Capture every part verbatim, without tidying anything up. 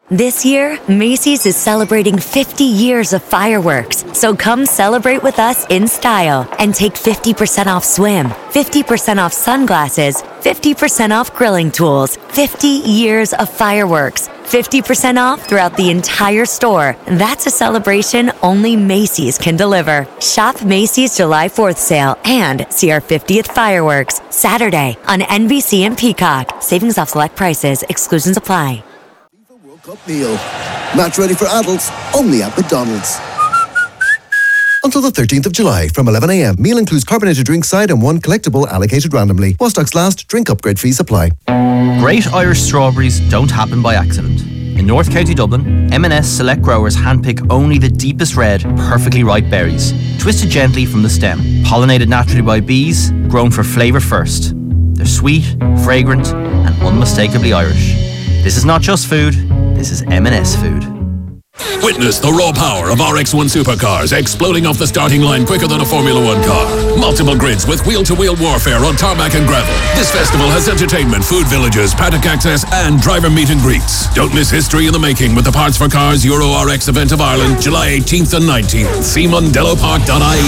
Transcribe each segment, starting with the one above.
This year, Macy's is celebrating fifty years of fireworks, so come celebrate with us in style and take fifty percent off swim, fifty percent off sunglasses, fifty percent off grilling tools, fifty years of fireworks, fifty percent off throughout the entire store. That's a celebration only Macy's can deliver. Shop Macy's July fourth sale and see our fiftieth fireworks Saturday on N B C and Peacock. Savings off select prices. Exclusions apply. Cup meal. Match ready for adults, only at McDonald's. Until the thirteenth of July from eleven a.m. Meal includes carbonated drink side and one collectible allocated randomly. While stocks last, drink upgrade fees apply. Great Irish strawberries don't happen by accident. In North County Dublin, M and S select growers handpick only the deepest red, perfectly ripe berries, twisted gently from the stem, pollinated naturally by bees, grown for flavour first. They're sweet, fragrant and unmistakably Irish. This is not just food, this is M and S food. Witness the raw power of R X one supercars exploding off the starting line quicker than a Formula One car. Multiple grids with wheel-to-wheel warfare on tarmac and gravel. This festival has entertainment, food villages, paddock access and driver meet and greets. Don't miss history in the making with the Parts for Cars Euro R X event of Ireland, July eighteenth and nineteenth. See mondello park dot I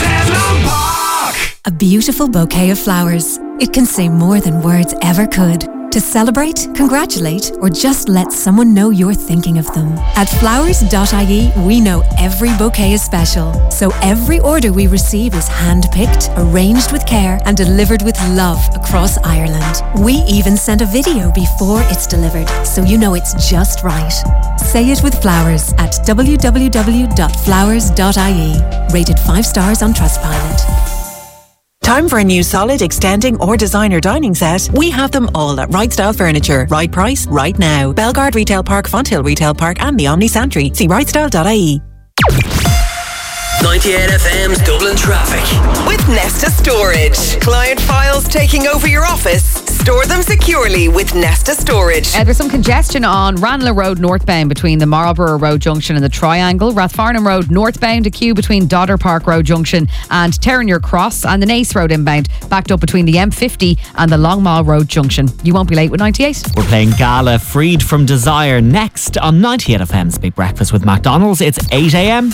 E. A beautiful bouquet of flowers. It can say more than words ever could. To celebrate, congratulate, or just let someone know you're thinking of them. At flowers dot I E, we know every bouquet is special. So every order we receive is hand-picked, arranged with care, and delivered with love across Ireland. We even send a video before it's delivered, so you know it's just right. Say it with flowers at w w w dot flowers dot I E. Rated five stars on Trustpilot. Time for a new solid, extending or designer dining set? We have them all at Right Style Furniture. Right price, right now. Belgard Retail Park, Fonthill Retail Park and the Omni Santry. See right style dot I E. ninety-eight F M's Dublin Traffic. With Nesta Storage. Client files taking over your office? Store them securely with Nesta Storage. Uh, there's some congestion on Ranelagh Road northbound between the Marlborough Road Junction and the Triangle. Rathfarnham Road northbound, a queue between Dodder Park Road Junction and Terranure Cross, and the Nace Road inbound backed up between the M fifty and the Longmall Road Junction. You won't be late with ninety-eight. We're playing Gala Freed from Desire next on ninety-eight F M's Big Breakfast with McDonald's. It's eight a.m.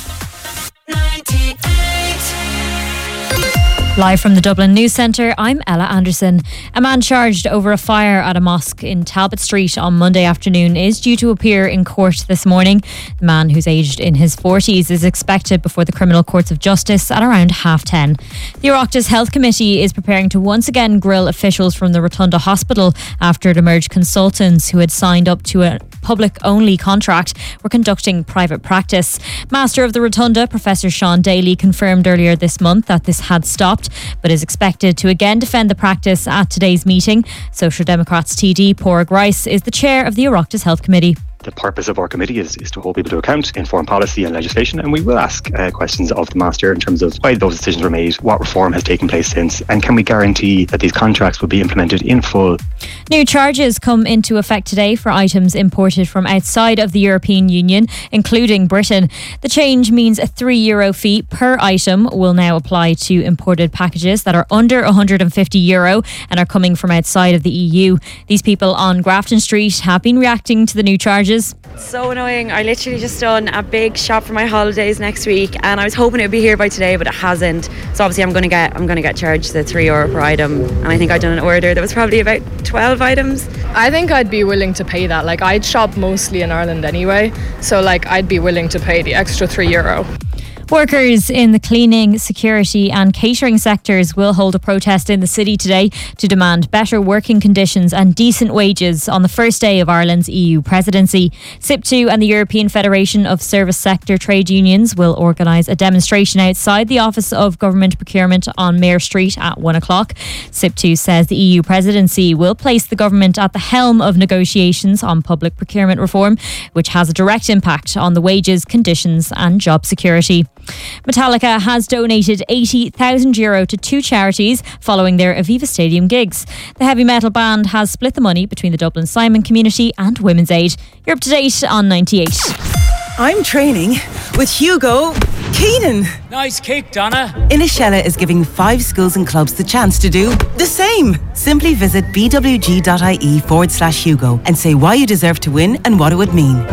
Live from the Dublin News Centre, I'm Ella Anderson. A man charged over a fire at a mosque in Talbot Street on Monday afternoon is due to appear in court this morning. The man, who's aged in his forties, is expected before the Criminal Courts of Justice at around half ten. The Oireachtas Health Committee is preparing to once again grill officials from the Rotunda Hospital after it emerged consultants who had signed up to a public-only contract were conducting private practice. Master of the Rotunda, Professor Sean Daly, confirmed earlier this month that this had stopped, but is expected to again defend the practice at today's meeting. Social Democrats T D Pádraig Rice is the chair of the Oireachtas Health Committee. The purpose of our committee is, is to hold people to account in foreign policy and legislation, and we will ask uh, questions of the Master in terms of why those decisions were made, what reform has taken place since, and can we guarantee that these contracts will be implemented in full. New charges come into effect today for items imported from outside of the European Union, including Britain. The change means a three euro fee per item will now apply to imported packages that are under one hundred fifty euro and are coming from outside of the E U. These people on Grafton Street have been reacting to the new charges. So annoying. I literally just done a big shop for my holidays next week, and I was hoping it would be here by today, but it hasn't. So obviously I'm going to get I'm going to get charged the three euro per item, and I think I'd done an order that was probably about twelve items. I think I'd be willing to pay that. Like, I'd shop mostly in Ireland anyway, so like I'd be willing to pay the extra three euro. Workers in the cleaning, security and catering sectors will hold a protest in the city today to demand better working conditions and decent wages on the first day of Ireland's E U presidency. S I P two and the European Federation of Service Sector Trade Unions will organise a demonstration outside the Office of Government Procurement on Mayor Street at one o'clock. S I P two says the E U presidency will place the government at the helm of negotiations on public procurement reform, which has a direct impact on the wages, conditions and job security. Metallica has donated eighty thousand euro to two charities following their Aviva Stadium gigs. The heavy metal band has split the money between the Dublin Simon community and Women's Aid. You're up to date on ninety-eight. I'm training with Hugo Keenan. Nice kick, Donna. Inishella is giving five schools and clubs the chance to do the same. Simply visit bwg.ie forward slash Hugo and say why you deserve to win and what it would mean.